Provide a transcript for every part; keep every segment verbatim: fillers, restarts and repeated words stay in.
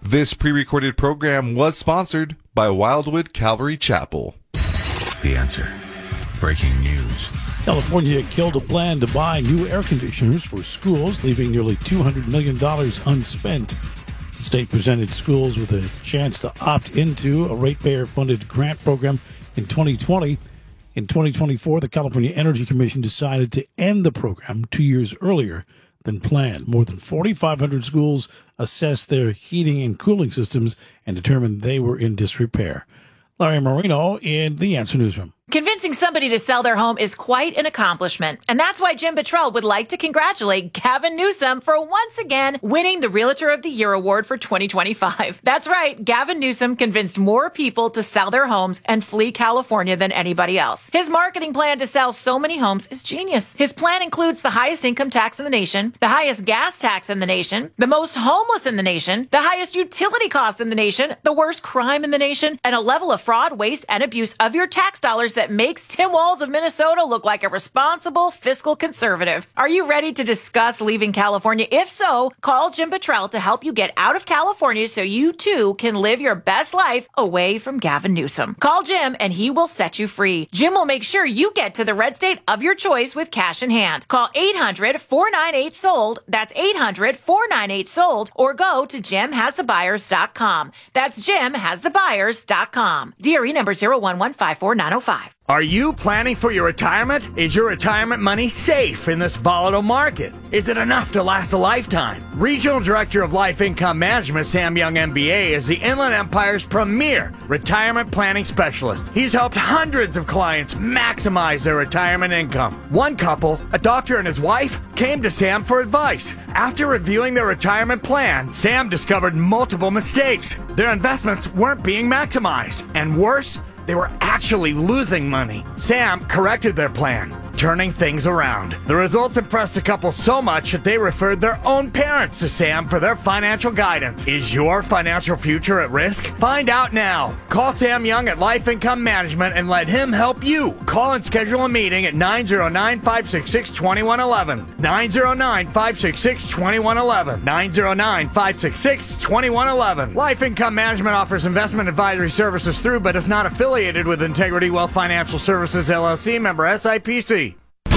This pre-recorded program was sponsored by Wildwood Calvary Chapel. The Answer. Breaking news. California killed a plan to buy new air conditioners for schools, leaving nearly two hundred million dollars unspent. The state presented schools with a chance to opt into a ratepayer-funded grant program in twenty twenty. In twenty twenty-four, the California Energy Commission decided to end the program two years earlier than planned. More than forty-five hundred schools assessed their heating and cooling systems and determined they were in disrepair. Larry Marino in the Answer Newsroom. Convincing somebody to sell their home is quite an accomplishment, and that's why Jim Buttrell would like to congratulate Gavin Newsom for once again winning the Realtor of the Year award for twenty twenty-five. That's right, Gavin Newsom convinced more people to sell their homes and flee California than anybody else. His marketing plan to sell so many homes is genius. His plan includes the highest income tax in the nation, the highest gas tax in the nation, the most homeless in the nation, the highest utility costs in the nation, the worst crime in the nation, and a level of fraud, waste, and abuse of your tax dollars that makes Tim Walz of Minnesota look like a responsible fiscal conservative. Are you ready to discuss leaving California? If so, call Jim Buttrell to help you get out of California so you too can live your best life away from Gavin Newsom. Call Jim and he will set you free. Jim will make sure you get to the red state of your choice with cash in hand. Call eight hundred, four nine eight, sold. That's eight hundred, four nine eight, sold. Or go to jim has the buyers dot com. That's jim has the buyers dot com. D R E number zero one one five four nine zero five. Are you planning for your retirement? Is your retirement money safe in this volatile market? Is it enough to last a lifetime? Regional Director of Life Income Management, Sam Young, M B A, is the Inland Empire's premier retirement planning specialist. He's helped hundreds of clients maximize their retirement income. One couple, a doctor and his wife, came to Sam for advice. After reviewing their retirement plan, Sam discovered multiple mistakes. Their investments weren't being maximized. And worse, they were actually losing money. Sam corrected their plan, turning things around. The results impressed the couple so much that they referred their own parents to Sam for their financial guidance. Is your financial future at risk? Find out now. Call Sam Young at Life Income Management and let him help you. Call and schedule a meeting at nine zero nine, five six six, two one one one. nine zero nine, five six six, two one one one. nine zero nine, five six six, two one one one. Life Income Management offers investment advisory services through but is not affiliated with Integrity Wealth Financial Services, L L C, member S I P C.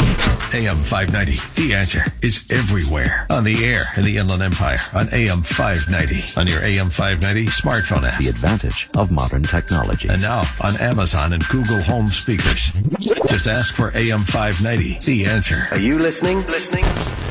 A M five ninety, The Answer, is everywhere. On the air in the Inland Empire, on A M five ninety, on your A M five ninety smartphone app. The advantage of modern technology. And now on Amazon and Google Home speakers. Just ask for A M five ninety, The Answer. Are you listening? Listening?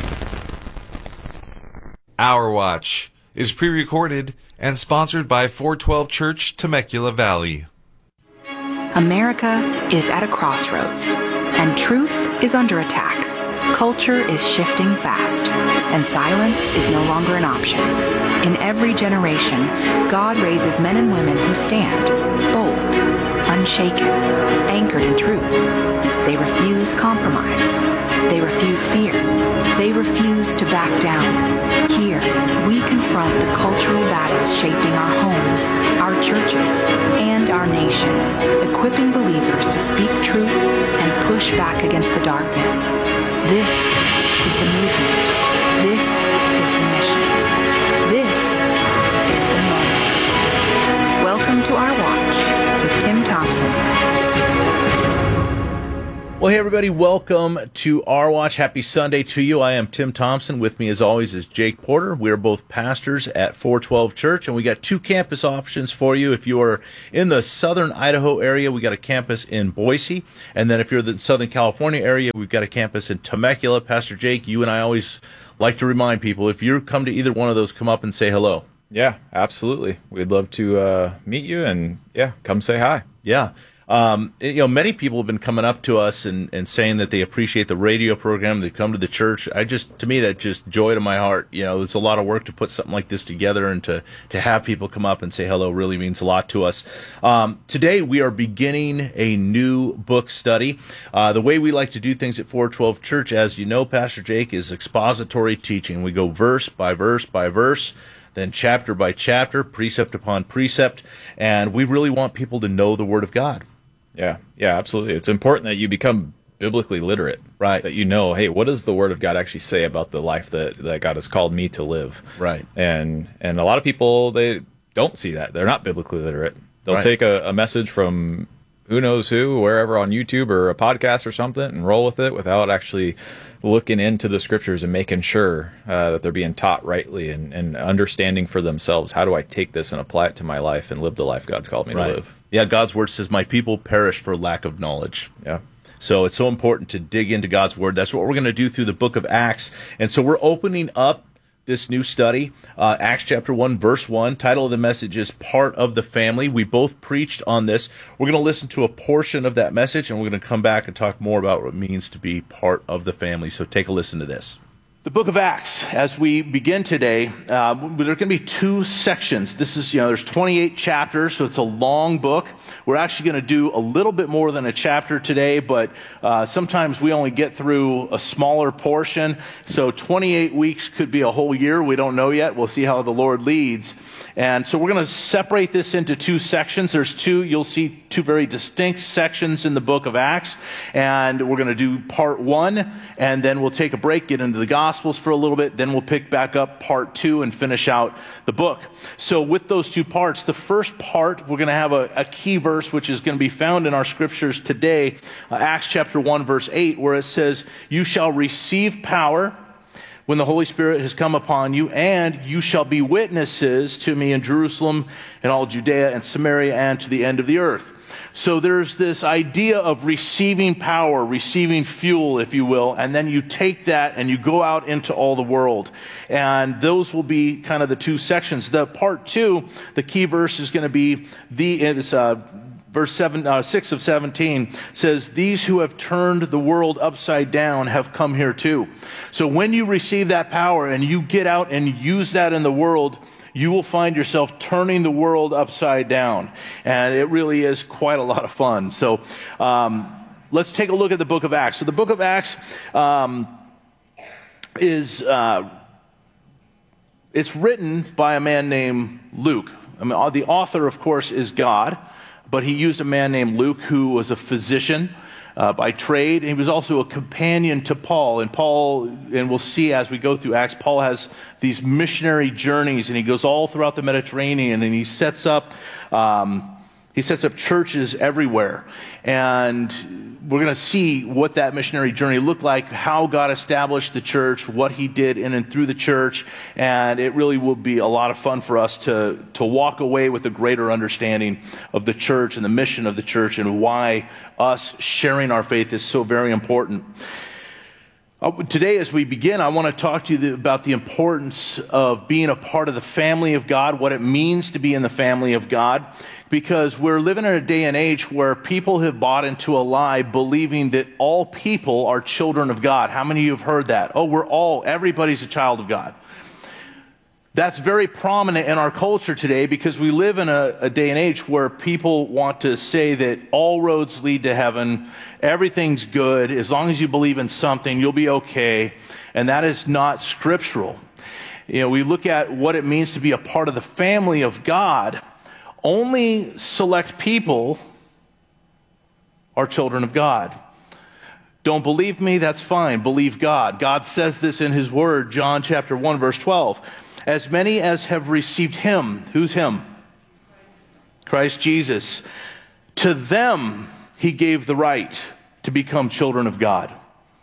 Our Watch is pre-recorded and sponsored by four twelve Church, Temecula Valley. America is at a crossroads, and truth is under attack. Culture is shifting fast, and silence is no longer an option. In every generation, God raises men and women who stand, bold, unshaken, anchored in truth. They refuse compromise. They refuse fear. They refuse to back down. Here, we confront the cultural battles shaping our homes, our churches, and our nation, equipping believers to speak truth and push back against the darkness. This is the movement. This is the mission. This is the moment. Welcome to Our Watch with Tim Thompson. Well, hey, everybody. Welcome to Our Watch. Happy Sunday to you. I am Tim Thompson. With me, as always, is Jake Porter. We are both pastors at four twelve Church, and we got two campus options for you. If you are in the southern Idaho area, we got a campus in Boise. And then if you're in the Southern California area, we've got a campus in Temecula. Pastor Jake, you and I always like to remind people, if you come to either one of those, come up and say hello. Yeah, absolutely. We'd love to uh, meet you, and, yeah, come say hi. Yeah. Um, you know, many people have been coming up to us and, and saying that they appreciate the radio program. They come to the church. I just, to me, that just joy to my heart. You know, it's a lot of work to put something like this together, and to, to have people come up and say hello really means a lot to us. Um, today we are beginning a new book study. Uh, the way we like to do things at four twelve Church, as you know, Pastor Jake, is expository teaching. We go verse by verse by verse, then chapter by chapter, precept upon precept, and we really want people to know the Word of God. Yeah, yeah, absolutely. It's important that you become biblically literate, right? That you know, hey, what does the Word of God actually say about the life that, that God has called me to live? Right. And and a lot of people, they don't see that. They're not biblically literate. They'll Right. take a, a message from who knows who, wherever on YouTube or a podcast or something, and roll with it without actually looking into the scriptures and making sure uh, that they're being taught rightly and, and understanding for themselves, how do I take this and apply it to my life and live the life God's called me Right. to live. Yeah, God's word says, my people perish for lack of knowledge. Yeah. So it's so important to dig into God's word. That's what we're going to do through the book of Acts. And so we're opening up this new study, uh, Acts chapter one, verse one. Title of the message is Part of the Family. We both preached on this. We're going to listen to a portion of that message, and we're going to come back and talk more about what it means to be part of the family. So take a listen to this. The book of Acts, as we begin today, uh, there are going to be two sections. This is, you know, there's twenty-eight chapters, so it's a long book. We're actually going to do a little bit more than a chapter today, but uh, sometimes we only get through a smaller portion. So twenty-eight weeks could be a whole year. We don't know yet. We'll see how the Lord leads. And so we're going to separate this into two sections. There's two, you'll see two very distinct sections in the book of Acts. And we're going to do part one, and then we'll take a break, get into the Gospels for a little bit. Then we'll pick back up part two and finish out the book. So with those two parts, the first part, we're going to have a, a key verse, which is going to be found in our scriptures today, uh, Acts chapter one, verse eight, where it says, you shall receive power when the Holy Spirit has come upon you, and you shall be witnesses to me in Jerusalem and all Judea and Samaria and to the end of the earth. So there's this idea of receiving power, receiving fuel, if you will, and then you take that and you go out into all the world. And those will be kind of the two sections. The part two, the key verse is going to be the it's, uh, verse seven, uh, six of seventeen says, these who have turned the world upside down have come here too. So when you receive that power and you get out and use that in the world, you will find yourself turning the world upside down. And it really is quite a lot of fun. So um, let's take a look at the book of Acts. So the book of Acts um, is uh, it's written by a man named Luke. I mean, the author, of course, is God. But he used a man named Luke, who was a physician uh, by trade. And he was also a companion to Paul. And Paul, and we'll see as we go through Acts, Paul has these missionary journeys, and he goes all throughout the Mediterranean, and he sets up um, he sets up churches everywhere. And we're going to see what that missionary journey looked like, how God established the church, what he did in and through the church. And it really will be a lot of fun for us to, to walk away with a greater understanding of the church and the mission of the church and why us sharing our faith is so very important. Uh, today, as we begin, I want to talk to you the, about the importance of being a part of the family of God, what it means to be in the family of God, because we're living in a day and age where people have bought into a lie believing that all people are children of God. How many of you have heard that? Oh, we're all, everybody's a child of God. That's very prominent in our culture today because we live in a, a day and age where people want to say that all roads lead to heaven, everything's good, as long as you believe in something, you'll be okay, and that is not scriptural. You know, we look at what it means to be a part of the family of God. Only select people are children of God. Don't believe me? That's fine. Believe God. God says this in his word, John chapter one, verse twelve. As many as have received him, who's him? Christ Jesus. To them he gave the right to become children of God.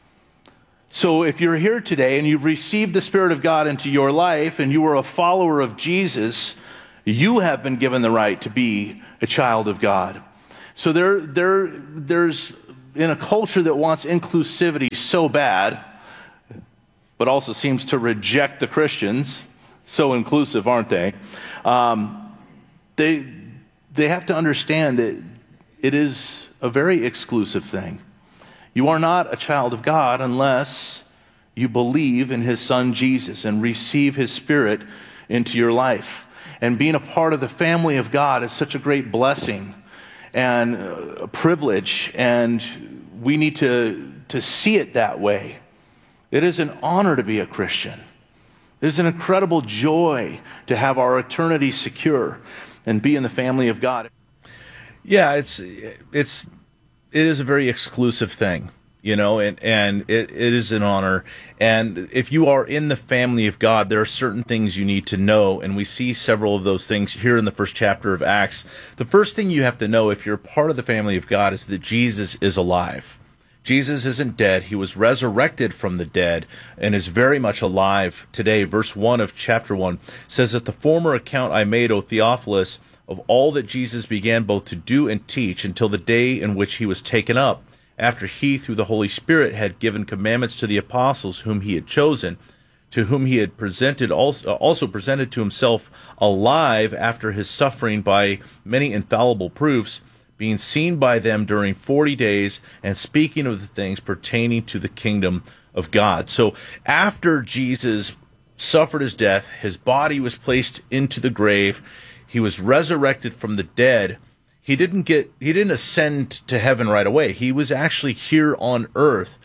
So if you're here today and you've received the Spirit of God into your life and you are a follower of Jesus, you have been given the right to be a child of God. So there, there, there's, in a culture that wants inclusivity so bad, but also seems to reject the Christians, so inclusive, aren't they? Um, they they have to understand that it is a very exclusive thing. You are not a child of God unless you believe in his son Jesus and receive his Spirit into your life. And being a part of the family of God is such a great blessing and a privilege, and we need to, to see it that way. It is an honor to be a Christian. There's an incredible joy to have our eternity secure and be in the family of God. Yeah, it's it's it is a very exclusive thing. You know, and, and it, it is an honor. And if you are in the family of God, there are certain things you need to know. And we see several of those things here in the first chapter of Acts. The first thing you have to know if you're part of the family of God is that Jesus is alive. Jesus isn't dead. He was resurrected from the dead and is very much alive today. Verse one of chapter one says that the former account I made, O Theophilus, of all that Jesus began both to do and teach until the day in which he was taken up, after he, through the Holy Spirit, had given commandments to the apostles whom he had chosen, to whom he had presented also, also presented to himself alive after his suffering by many infallible proofs, being seen by them during forty days, and speaking of the things pertaining to the kingdom of God. So after Jesus suffered his death, his body was placed into the grave, he was resurrected from the dead. He didn't get, he didn't ascend to heaven right away. He was actually here on earth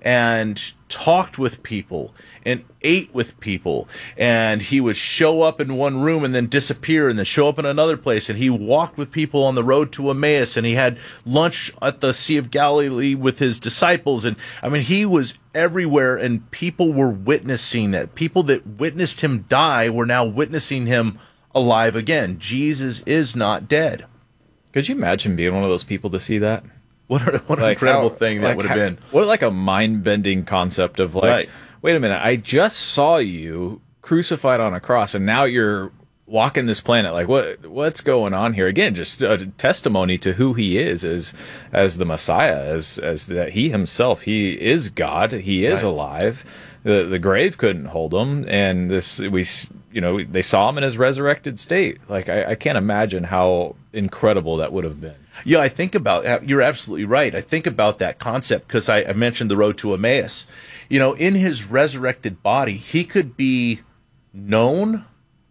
and talked with people and ate with people. And he would show up in one room and then disappear and then show up in another place. And he walked with people on the road to Emmaus, and he had lunch at the Sea of Galilee with his disciples. And I mean, he was everywhere, and people were witnessing that. People that witnessed him die were now witnessing him alive again. Jesus is not dead. Could you imagine being one of those people to see that? What, a, what an like incredible how, thing that like would have how, been. What like a mind-bending concept of like, right. Wait a minute, I just saw you crucified on a cross, and now you're walking this planet. Like, what what's going on here? Again, just a testimony to who he is as as the Messiah, as as that he himself, he is God, he is right. alive. The the grave couldn't hold him, and this we you know they saw him in his resurrected state. Like, I, I can't imagine how incredible that would have been. Yeah, I think about, you're absolutely right. I think about that concept because I, I mentioned the road to Emmaus. You know, in his resurrected body, he could be known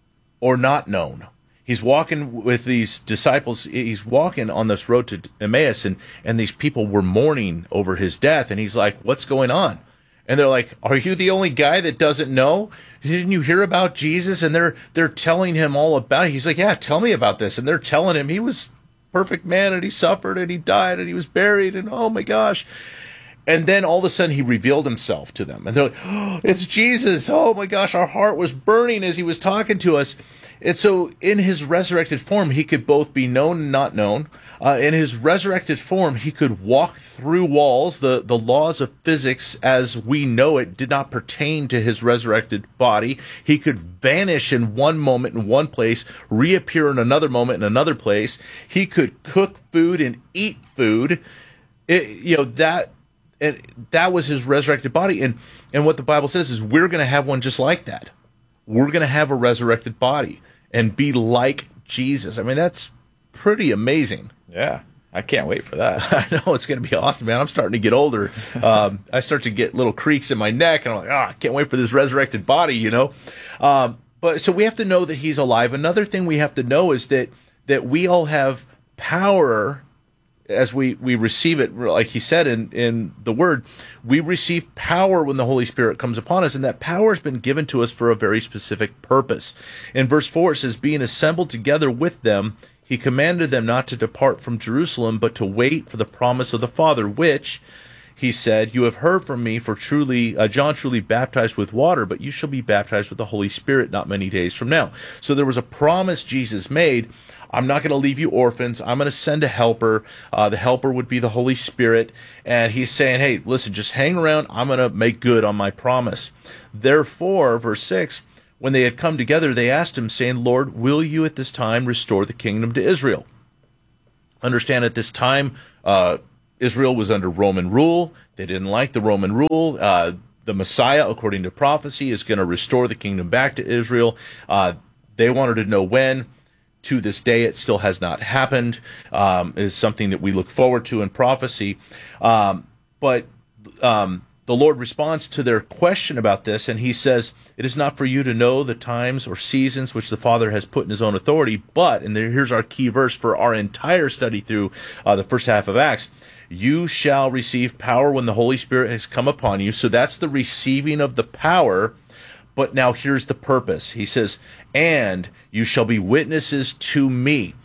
or not known. He's walking with these disciples. He's walking on this road to Emmaus, and, and these people were mourning over his death. And he's like, what's going on? And they're like, are you the only guy that doesn't know? Didn't you hear about Jesus? And they're they're telling him all about it. He's like, yeah, tell me about this. And they're telling him he was perfect man, and he suffered, and he died, and he was buried, and oh my gosh. And then all of a sudden he revealed himself to them. And they're like, oh, it's Jesus. Oh my gosh, our heart was burning as he was talking to us. And so in his resurrected form, he could both be known and not known. Uh, in his resurrected form, he could walk through walls. The, the laws of physics as we know it did not pertain to his resurrected body. He could vanish in one moment in one place, reappear in another moment in another place. He could cook food and eat food. It, you know, that... And that was his resurrected body. And, and what the Bible says is we're going to have one just like that. We're going to have a resurrected body and be like Jesus. I mean, that's pretty amazing. Yeah, I can't wait for that. I know, it's going to be awesome, man. I'm starting to get older. Um, I start to get little creaks in my neck, and I'm like, ah, oh, I can't wait for this resurrected body, you know. Um, but so we have to know that he's alive. Another thing we have to know is that that we all have power. As we, we receive it, like he said in, in the Word, we receive power when the Holy Spirit comes upon us, and that power has been given to us for a very specific purpose. In verse four, it says, being assembled together with them, he commanded them not to depart from Jerusalem, but to wait for the promise of the Father, which, he said, you have heard from me, for truly uh, John truly baptized with water, but you shall be baptized with the Holy Spirit not many days from now. So there was a promise Jesus made. I'm not going to leave you orphans. I'm going to send a helper. Uh, the helper would be the Holy Spirit. And he's saying, hey, listen, just hang around. I'm going to make good on my promise. Therefore, verse six, when they had come together, they asked him, saying, Lord, will you at this time restore the kingdom to Israel? Understand, at this time, uh, Israel was under Roman rule. They didn't like the Roman rule. Uh, the Messiah, according to prophecy, is going to restore the kingdom back to Israel. Uh, they wanted to know when. To this day, it still has not happened. Um, it is something that we look forward to in prophecy. Um, but um, the Lord responds to their question about this, and he says, it is not for you to know the times or seasons which the Father has put in his own authority, but, and there, here's our key verse for our entire study through uh, the first half of Acts, you shall receive power when the Holy Spirit has come upon you. So that's the receiving of the power. But now here's the purpose. He says, and you shall be witnesses to me.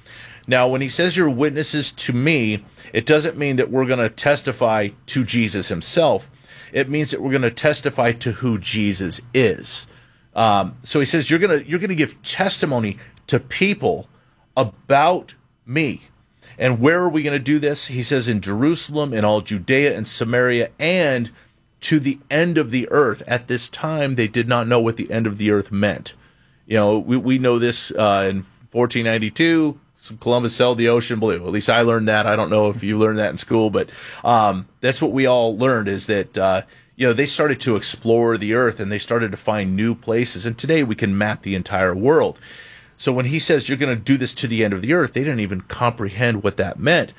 Now, when he says you're witnesses to me, it doesn't mean that we're going to testify to Jesus himself. It means that we're going to testify to who Jesus is. Um, so he says you're going to you're going to give testimony to people about me. And where are we going to do this? He says in Jerusalem, in all Judea and Samaria, and to the end of the earth. At this time, they did not know what the end of the earth meant. You know, we, we know this uh, in fourteen ninety-two, Columbus sailed the ocean blue. At least I learned that. I don't know if you learned that in school, but um, that's what we all learned, is that, uh, you know, they started to explore the earth and they started to find new places. And today we can map the entire world. So when he says you're going to do this to the end of the earth, they didn't even comprehend what that meant.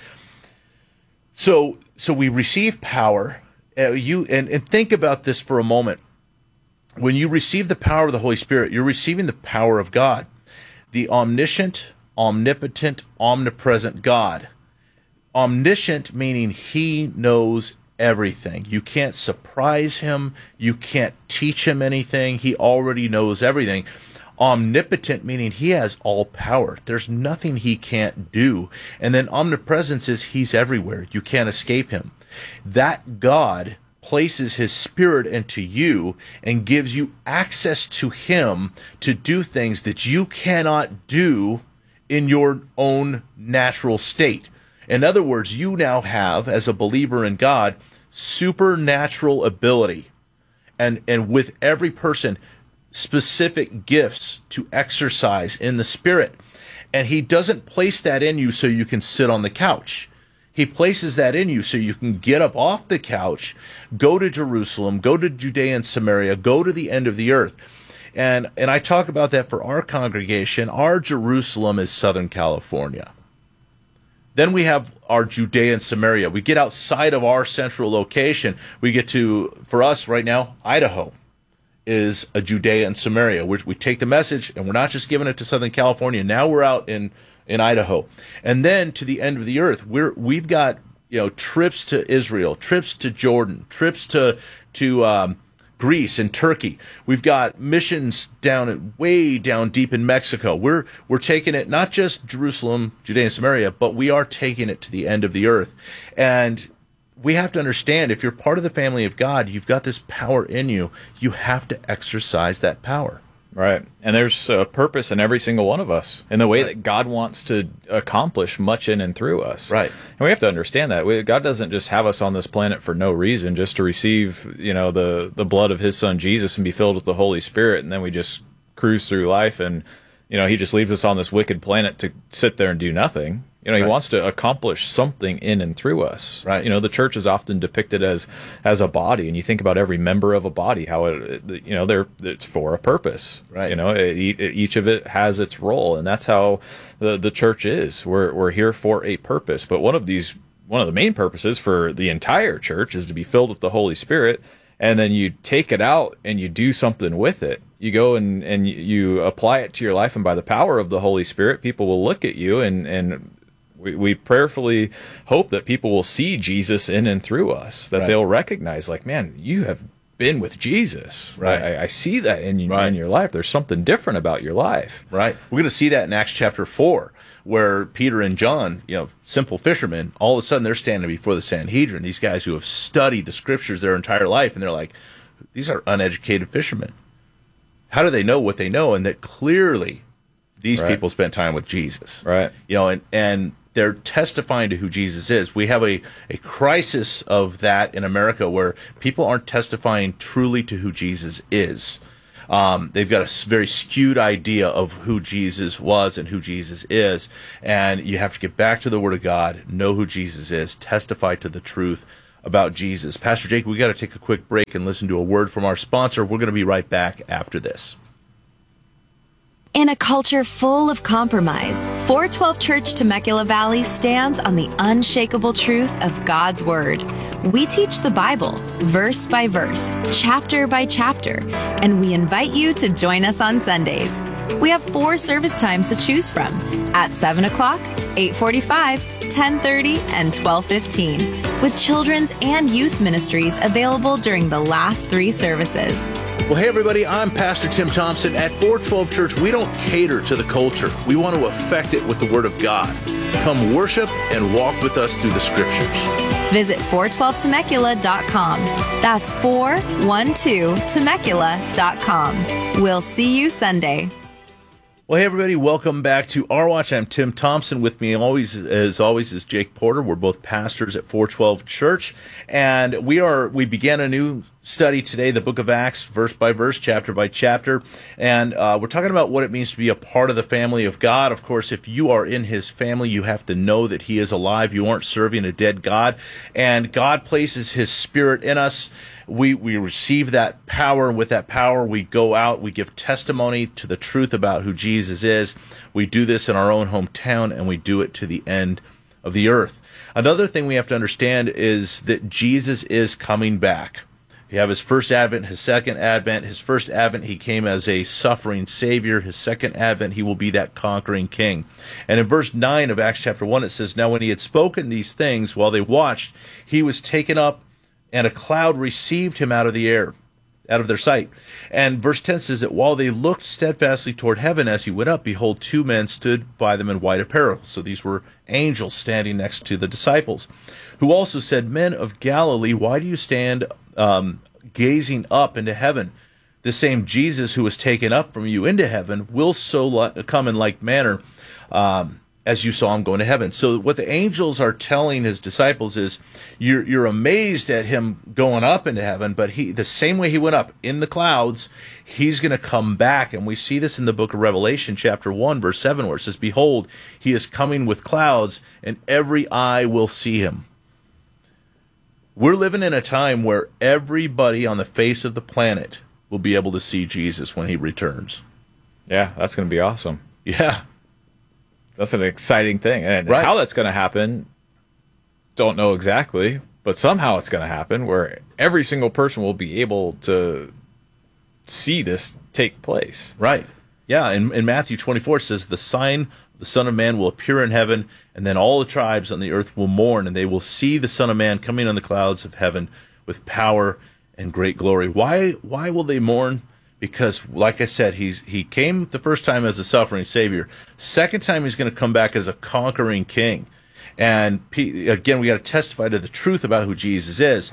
So so we receive power. Uh, you and, and think about this for a moment. When you receive the power of the Holy Spirit, you're receiving the power of God, the omniscient, omnipotent, omnipresent God. Omniscient meaning he knows everything. You can't surprise him. You can't teach him anything. He already knows everything. Omnipotent meaning he has all power. There's nothing he can't do. And then omnipresence is he's everywhere. You can't escape him. That God places his spirit into you and gives you access to him to do things that you cannot do in your own natural state. In other words, you now have, as a believer in God, supernatural ability. And, and with every person, specific gifts to exercise in the Spirit. And he doesn't place that in you so you can sit on the couch. He places that in you so you can get up off the couch, go to Jerusalem, go to Judea and Samaria, go to the end of the earth. And and I talk about that for our congregation. Our Jerusalem is Southern California. Then we have our Judea and Samaria. We get outside of our central location. We get to, for us right now, Idaho is a Judea and Samaria, which we take the message and we're not just giving it to Southern California. Now we're out in, in Idaho. And then to the end of the earth, we're, we've got, you know, trips to Israel, trips to Jordan, trips to, to, um, Greece and Turkey. We've got missions down way down deep in Mexico. We're, we're taking it, not just Jerusalem, Judea and Samaria, but we are taking it to the end of the earth. And we have to understand, if you're part of the family of God, you've got this power in you. You have to exercise that power. Right. And there's a purpose in every single one of us in the way right. that God wants to accomplish much in and through us. Right. And we have to understand that. We, God doesn't just have us on this planet for no reason, just to receive, you know, the, the blood of his son Jesus and be filled with the Holy Spirit, and then we just cruise through life and, you know, he just leaves us on this wicked planet to sit there and do nothing. You know, he right. wants to accomplish something in and through us. Right. You know, the church is often depicted as as a body, and you think about every member of a body, how it, it you know, they're it's for a purpose. Right. You know, it, it, each of it has its role, and that's how the the church is. We're we're here for a purpose. But one of these, one of the main purposes for the entire church is to be filled with the Holy Spirit, and then you take it out and you do something with it. You go and and you apply it to your life, and by the power of the Holy Spirit, people will look at you and and. We, we prayerfully hope that people will see Jesus in and through us, that right. they'll recognize, like, man, you have been with Jesus. Right. I, I see that in, you, right. in your life. There's something different about your life. Right. We're going to see that in Acts chapter four, where Peter and John, you know, simple fishermen, all of a sudden they're standing before the Sanhedrin, these guys who have studied the scriptures their entire life, and they're like, these are uneducated fishermen. How do they know what they know? And that clearly these right. people spent time with Jesus. Right. You know, and, and they're testifying to who Jesus is. We have a, a crisis of that in America where people aren't testifying truly to who Jesus is. Um, they've got a very skewed idea of who Jesus was and who Jesus is. And you have to get back to the Word of God, know who Jesus is, testify to the truth about Jesus. Pastor Jake, we got to take a quick break and listen to a word from our sponsor. We're going to be right back after this. In a culture full of compromise, four twelve Church Temecula Valley stands on the unshakable truth of God's Word. We teach the Bible, verse by verse, chapter by chapter, and we invite you to join us on Sundays. We have four service times to choose from, at seven o'clock, eight forty-five, ten thirty, and twelve fifteen, with children's and youth ministries available during the last three services. Well, hey, everybody, I'm Pastor Tim Thompson. At four twelve Church, we don't cater to the culture. We want to affect it with the Word of God. Come worship and walk with us through the Scriptures. Visit four twelve Temecula dot com. That's four twelve Temecula dot com. We'll see you Sunday. Well, hey, everybody, welcome back to Our Watch. I'm Tim Thompson. With me always, as always, is Jake Porter. We're both pastors at four twelve Church, and we are we began a new study today, the book of Acts, verse by verse, chapter by chapter, and uh, we're talking about what it means to be a part of the family of God. Of course, if you are in His family, you have to know that He is alive. You aren't serving a dead God, and God places His Spirit in us. We we receive that power, and with that power, we go out, we give testimony to the truth about who Jesus is. We do this in our own hometown, and we do it to the end of the earth. Another thing we have to understand is that Jesus is coming back. You have His first advent, His second advent. His first advent, He came as a suffering Savior. His second advent, He will be that conquering King. And in verse nine of Acts chapter one, it says, "Now when He had spoken these things, while they watched, He was taken up, and a cloud received Him out of the air, out of their sight." And verse ten says that while they looked steadfastly toward heaven as He went up, behold, two men stood by them in white apparel. So these were angels standing next to the disciples, who also said, "Men of Galilee, why do you stand um, gazing up into heaven? The same Jesus who was taken up from you into heaven will so li- come in like manner um, as you saw Him go into heaven." So what the angels are telling His disciples is, you're, you're amazed at Him going up into heaven, but he the same way He went up in the clouds, He's going to come back. And we see this in the book of Revelation, chapter one, verse seven, where it says, "Behold, He is coming with clouds, and every eye will see Him." We're living in a time where everybody on the face of the planet will be able to see Jesus when He returns. Yeah, that's going to be awesome. Yeah. That's an exciting thing. And Right. how that's going to happen, don't know exactly, but somehow it's going to happen where every single person will be able to see this take place. Right. Yeah, in, in Matthew twenty-four, it says, "The sign of the Son of Man will appear in heaven, and then all the tribes on the earth will mourn, and they will see the Son of Man coming on the clouds of heaven with power and great glory." Why Why will they mourn? Because, like I said, he's he came the first time as a suffering Savior. Second time, He's going to come back as a conquering King. And again, we got to testify to the truth about who Jesus is.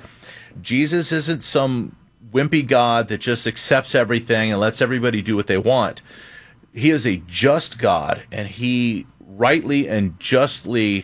Jesus isn't some wimpy God that just accepts everything and lets everybody do what they want. He is a just God, and He rightly and justly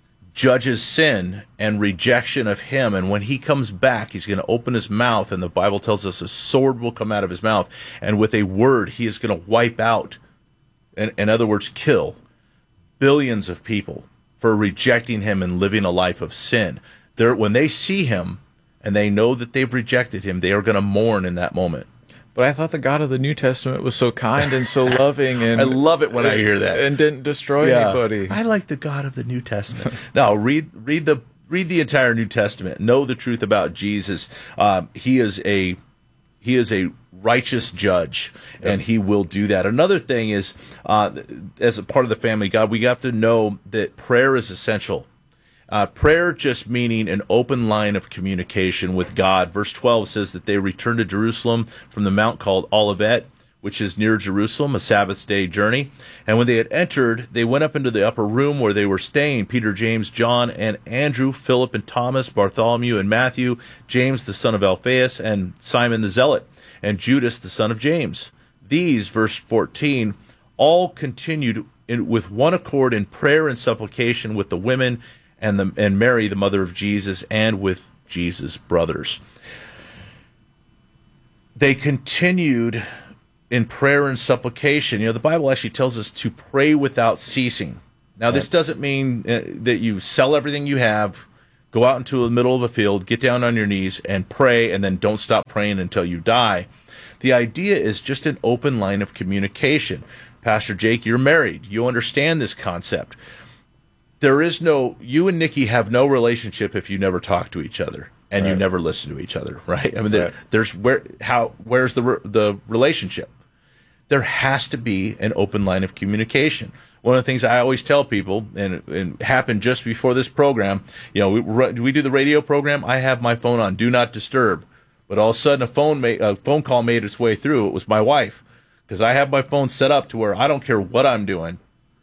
judges sin and rejection of Him. And when He comes back, He's going to open His mouth, and the Bible tells us a sword will come out of His mouth, and with a word He is going to wipe out, in, in other words, kill billions of people for rejecting Him and living a life of sin. They're, when they see Him and they know that they've rejected Him, they are going to mourn in that moment. But I thought the God of the New Testament was so kind and so loving, and I love it when I hear that, and didn't destroy Yeah. anybody. I like the God of the New Testament. Now read read the read the entire New Testament. Know the truth about Jesus. Um, he is a he is a righteous judge, and He will do that. Another thing is, uh, as a part of the family of God, we have to know that prayer is essential. Uh, prayer just meaning an open line of communication with God. Verse twelve says that they returned to Jerusalem from the mount called Olivet, which is near Jerusalem, a Sabbath day journey. And when they had entered, they went up into the upper room where they were staying, Peter, James, John, and Andrew, Philip and Thomas, Bartholomew and Matthew, James the son of Alphaeus, and Simon the Zealot, and Judas the son of James. These, verse fourteen, all continued in, with one accord in prayer and supplication with the women and the and Mary, the mother of Jesus, and with Jesus' brothers. They continued in prayer and supplication. You know, the Bible actually tells us to pray without ceasing. Now, this doesn't mean uh, that you sell everything you have, go out into the middle of a field, get down on your knees, and pray, and then don't stop praying until you die. The idea is just an open line of communication. Pastor Jake, you're married. You understand this concept. There is no, you and Nikki have no relationship if you never talk to each other and right. you never listen to each other, right? I mean, there, right. there's where, how, where's the the relationship? There has to be an open line of communication. One of the things I always tell people, and it happened just before this program, you know, we, we do the radio program. I have my phone on Do Not Disturb. But all of a sudden, a phone made, a phone call made its way through. It was my wife, because I have my phone set up to where I don't care what I'm doing.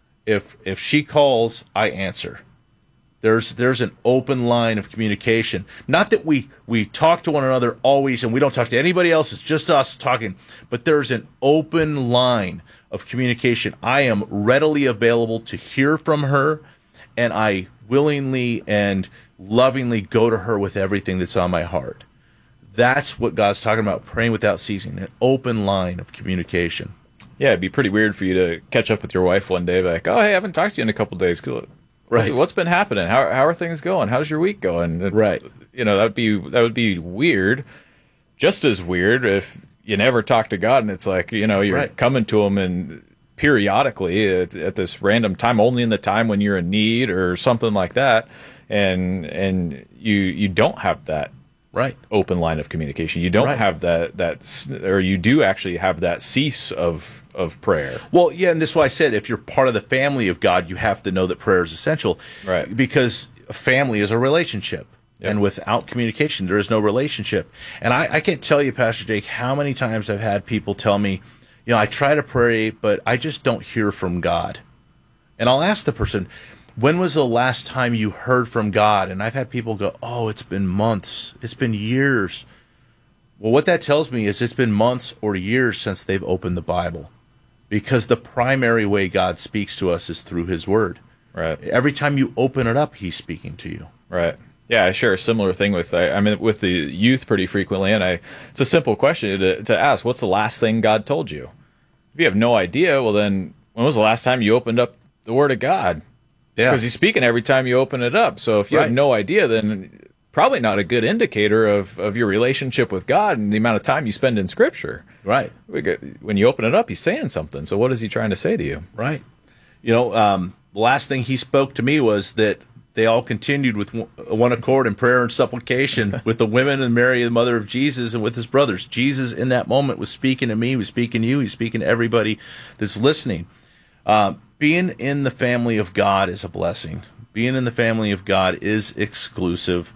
If if she calls, I answer. There's there's an open line of communication. Not that we, we talk to one another always and we don't talk to anybody else. It's just us talking. But there's an open line of communication. I am readily available to hear from her, and I willingly and lovingly go to her with everything that's on my heart. That's what God's talking about, praying without ceasing, an open line of communication. Yeah, it'd be pretty weird for you to catch up with your wife one day, like, oh, hey, I haven't talked to you in a couple of days. Right. What's been happening? How how are things going? How's your week going? Right. You know, that'd be that would be weird. Just as weird if you never talk to God and it's like, you know, you're right. coming to him and periodically at, at this random time, only in the time when you're in need or something like that, and and you you don't have that right open line of communication. You don't right. have that that or you do actually have that cease of of prayer. Well, yeah, and this is why I said if you're part of the family of God, you have to know that prayer is essential. Right. Because a family is a relationship. Yep. And without communication, there is no relationship. And I, I can't tell you, Pastor Jake, how many times I've had people tell me, you know, I try to pray, but I just don't hear from God. And I'll ask the person, when was the last time you heard from God? And I've had people go, oh, it's been months. It's been years. Well, what that tells me is it's been months or years since they've opened the Bible. Because the primary way God speaks to us is through his word. Right. Every time you open it up, he's speaking to you. Right. Yeah, I share a similar thing with I, I mean with the youth pretty frequently, and I it's a simple question to to ask, what's the last thing God told you? If you have no idea, well then when was the last time you opened up the Word of God? Yeah. Because he's speaking every time you open it up. So if you right. have no idea, then probably not a good indicator of, of your relationship with God and the amount of time you spend in Scripture. Right. When you open it up, he's saying something. So what is he trying to say to you? Right. You know, um, the last thing he spoke to me was that they all continued with one accord in prayer and supplication with the women and Mary, the mother of Jesus, and with his brothers. Jesus, in that moment, was speaking to me, he was speaking to you, he's speaking to everybody that's listening. Uh, being in the family of God is a blessing. Being in the family of God is exclusive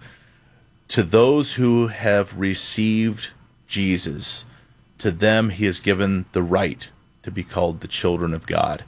to those who have received Jesus. To them, he has given the right to be called the children of God.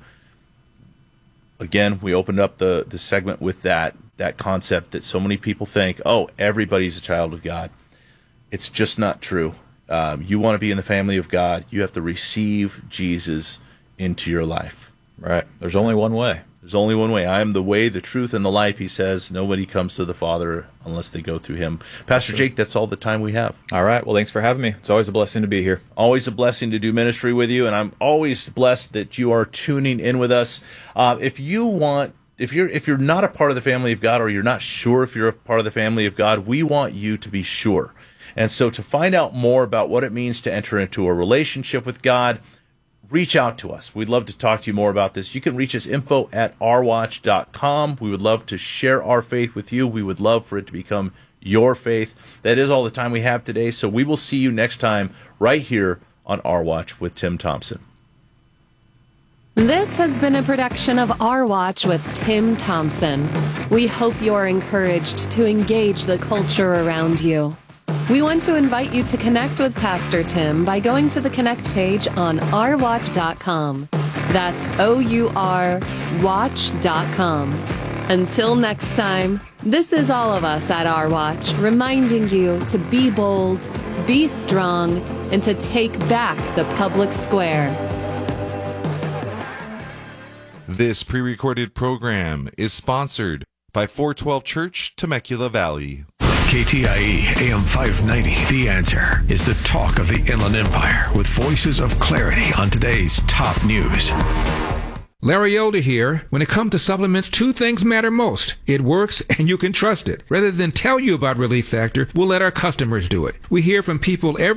Again, we opened up the, the segment with that, that concept that so many people think, oh, everybody's a child of God. It's just not true. Um, you want to be in the family of God, you have to receive Jesus into your life. Right. There's only one way. There's only one way. I am the way, the truth, and the life, he says. Nobody comes to the Father unless they go through him. Pastor Sure. Jake, that's all the time we have. All right. Well, thanks for having me. It's always a blessing to be here. Always a blessing to do ministry with you, and I'm always blessed that you are tuning in with us. Uh, if you want, if you're if you're not a part of the family of God, or you're not sure if you're a part of the family of God, we want you to be sure. And so to find out more about what it means to enter into a relationship with God, reach out to us. We'd love to talk to you more about this. You can reach us info at r watch dot com. We would love to share our faith with you. We would love for it to become your faith. That is all the time we have today. So we will see you next time right here on Our Watch with Tim Thompson. This has been a production of Our Watch with Tim Thompson. We hope you're encouraged to engage the culture around you. We want to invite you to connect with Pastor Tim by going to the Connect page on our watch dot com. That's O U R watch dot com. Until next time, this is all of us at Our Watch reminding you to be bold, be strong, and to take back the public square. This pre-recorded program is sponsored by four twelve Church, Temecula Valley. K T I E A M five ninety, The Answer, is the talk of the Inland Empire with voices of clarity on today's top news. Larry Elder here. When it comes to supplements, two things matter most. It works and you can trust it. Rather than tell you about Relief Factor, we'll let our customers do it. We hear from people every